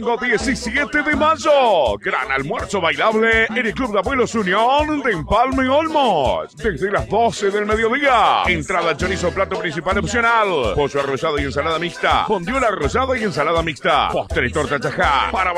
domingo 17 de mayo. Gran almuerzo bailable en el Club de Abuelos Unión de Empalme Olmos. Desde las 12 del mediodía. Entrada chorizo, plato principal opcional. Pollo arrollado y ensalada mixta. Bondiola arrollada y ensalada mixta. Postre y torta chajá. Para